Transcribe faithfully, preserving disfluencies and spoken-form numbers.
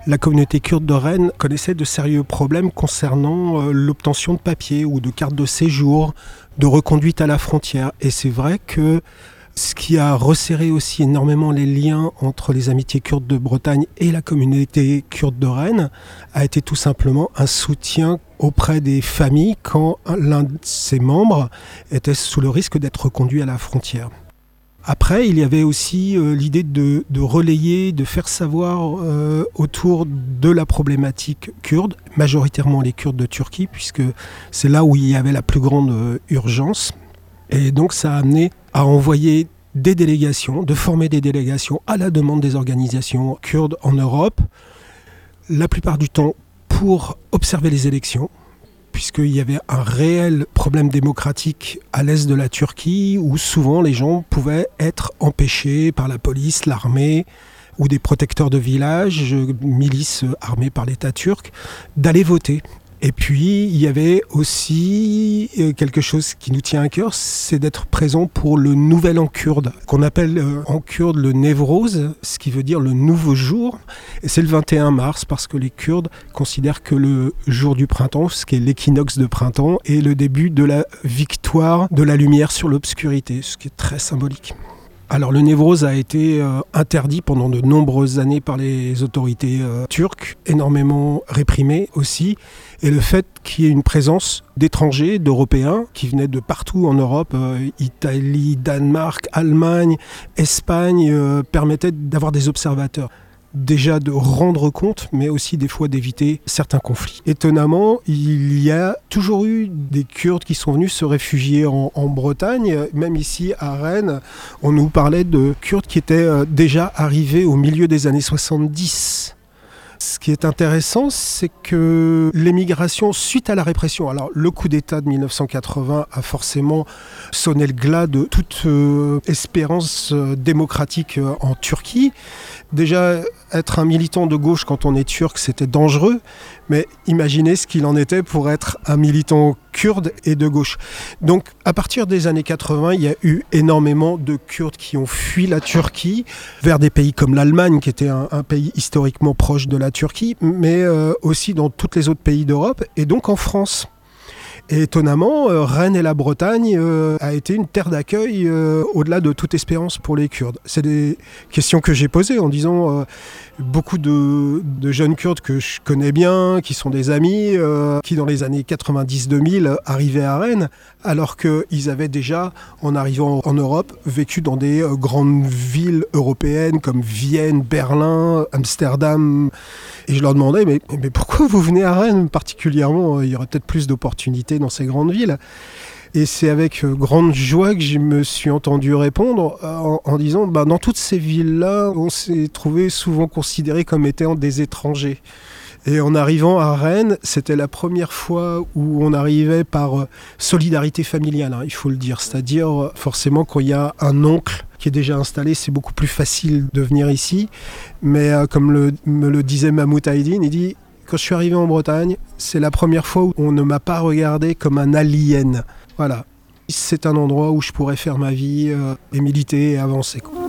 la communauté kurde de Rennes connaissait de sérieux problèmes concernant euh, l'obtention de papiers ou de cartes de séjour, de reconduite à la frontière. Et c'est vrai que ce qui a resserré aussi énormément les liens entre les amitiés kurdes de Bretagne et la communauté kurde de Rennes a été tout simplement un soutien auprès des familles quand l'un de ses membres était sous le risque d'être reconduit à la frontière. Après, il y avait aussi euh, l'idée de, de relayer, de faire savoir euh, autour de la problématique kurde, majoritairement les Kurdes de Turquie, puisque c'est là où il y avait la plus grande euh, urgence. Et donc ça a amené à envoyer des délégations, de former des délégations à la demande des organisations kurdes en Europe, la plupart du temps pour observer les élections, puisqu'il y avait un réel problème démocratique à l'est de la Turquie, où souvent les gens pouvaient être empêchés par la police, l'armée, ou des protecteurs de villages, milices armées par l'État turc, d'aller voter. Et puis, il y avait aussi quelque chose qui nous tient à cœur, c'est d'être présent pour le nouvel an kurde, qu'on appelle en kurde le Nevroz, ce qui veut dire le nouveau jour. Et c'est le vingt et un mars, parce que les Kurdes considèrent que le jour du printemps, ce qui est l'équinoxe de printemps, est le début de la victoire de la lumière sur l'obscurité, ce qui est très symbolique. Alors le Nevroz a été euh, interdit pendant de nombreuses années par les autorités euh, turques, énormément réprimé aussi. Et le fait qu'il y ait une présence d'étrangers, d'Européens, qui venaient de partout en Europe, euh, Italie, Danemark, Allemagne, Espagne, euh, permettait d'avoir des observateurs. Déjà de rendre compte, mais aussi des fois d'éviter certains conflits. Étonnamment, il y a toujours eu des Kurdes qui sont venus se réfugier en, en Bretagne. Même ici à Rennes, on nous parlait de Kurdes qui étaient déjà arrivés au milieu des années soixante-dix. Ce qui est intéressant, c'est que l'émigration suite à la répression, alors le coup d'État de dix-neuf cent quatre-vingts a forcément sonné le glas de toute euh, espérance euh, démocratique euh, en Turquie. Déjà, être un militant de gauche quand on est turc, c'était dangereux, mais imaginez ce qu'il en était pour être un militant kurde et de gauche. Donc, à partir des années quatre-vingts, il y a eu énormément de Kurdes qui ont fui la Turquie vers des pays comme l'Allemagne, qui était un, un pays historiquement proche de la Turquie, mais euh, aussi dans tous les autres pays d'Europe, et donc en France. Et étonnamment, euh, Rennes et la Bretagne euh, a été une terre d'accueil euh, au-delà de toute espérance pour les Kurdes. C'est des questions que j'ai posées en disant euh, beaucoup de, de jeunes Kurdes que je connais bien, qui sont des amis, euh, qui dans les années quatre-vingt-dix deux mille arrivaient à Rennes, alors qu'ils avaient déjà, en arrivant en Europe, vécu dans des euh, grandes villes européennes comme Vienne, Berlin, Amsterdam. Et je leur demandais, mais, mais pourquoi vous venez à Rennes particulièrement ? Il y aurait peut-être plus d'opportunités dans ces grandes villes. Et c'est avec grande joie que je me suis entendu répondre en, en disant, bah, dans toutes ces villes-là, on s'est trouvé souvent considérés comme étant des étrangers. Et en arrivant à Rennes, c'était la première fois où on arrivait par solidarité familiale, hein, il faut le dire. C'est-à-dire, forcément, quand il y a un oncle qui est déjà installé, c'est beaucoup plus facile de venir ici. Mais euh, comme le, me le disait Mahmoud Aydin, il dit, quand je suis arrivé en Bretagne, c'est la première fois où on ne m'a pas regardé comme un alien. Voilà. C'est un endroit où je pourrais faire ma vie euh, et militer et avancer, quoi.